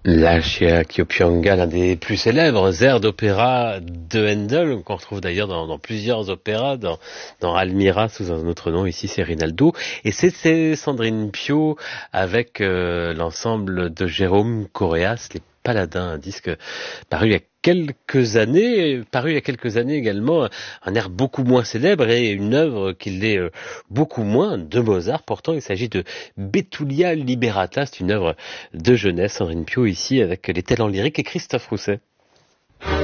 La Kyopianga, l'un des plus célèbres airs d'opéra de Handel, qu'on retrouve d'ailleurs dans plusieurs opéras, dans Almira sous un autre nom, ici c'est Rinaldo, et c'est Sandrine Pio avec l'ensemble de Jérôme Correas, les Paladins, un disque paru il y a quelques années également, un air beaucoup moins célèbre et une œuvre qui l'est beaucoup moins de Mozart. Pourtant, il s'agit de Betulia Liberata, c'est une œuvre de jeunesse. Sandrine Pio ici avec les talents lyriques et Christophe Rousset.